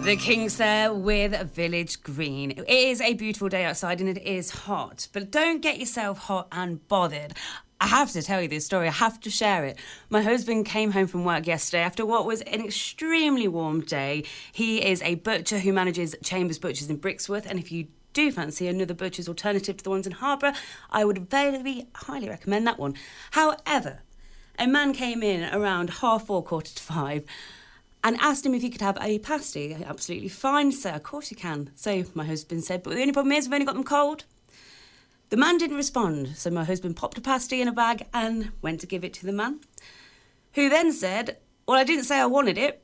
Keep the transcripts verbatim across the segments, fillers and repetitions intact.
The Kinks there with Village Green. It is a beautiful day outside and it is hot, but don't get yourself hot and bothered. I have to tell you this story. I have to share it. My husband came home from work yesterday after what was an extremely warm day. He is a butcher who manages Chambers Butchers in Brixworth, and if you do fancy another butcher's alternative to the ones in Harborough, I would very highly recommend that one. However, a man came in around half four, quarter to five, and asked him if he could have a pasty. Absolutely fine, sir. Of course you can. So my husband said, but the only problem is we've only got them cold. The man didn't respond, so my husband popped a pasty in a bag and went to give it to the man, who then said, well, I didn't say I wanted it.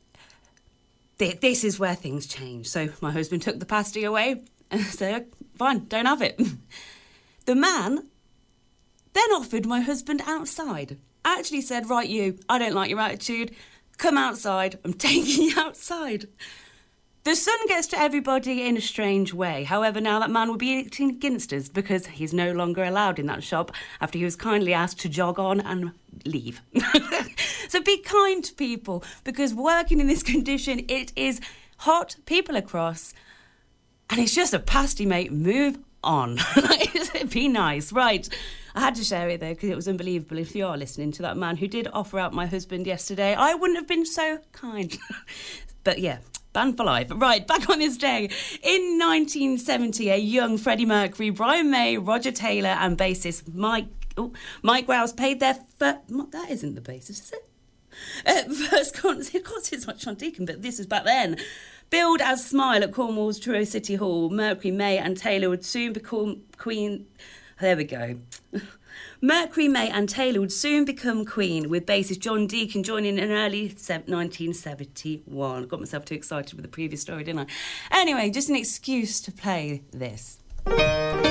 This is where things change. So my husband took the pasty away and said, fine, don't have it. The man then offered my husband outside. Actually said, right, you, I don't like your attitude. Come outside, I'm taking you outside. The sun gets to everybody in a strange way. However, now that man will be eating against us because he's no longer allowed in that shop after he was kindly asked to jog on and leave. So be kind to people, because working in this condition, it is hot, people are cross, and it's just a pasty, mate. Move on. Be nice. Right. I had to share it though because it was unbelievable. If you are listening to that man who did offer out my husband yesterday, I wouldn't have been so kind. But yeah, banned for life. Right, back on this day. In nineteen seventy, a young Freddie Mercury, Brian May, Roger Taylor and bassist Mike oh, Mike Rouse paid their first... That isn't the bassist, is it? Uh, first concert, of course it's not Sean Deacon, but this was back then. Billed as Smile at Cornwall's Truro City Hall, Mercury, May and Taylor would soon become Queen... There we go. Mercury, May and Taylor would soon become Queen, with bassist John Deacon joining in early nineteen seventy-one. Got myself too excited with the previous story, didn't I? Anyway, just an excuse to play this.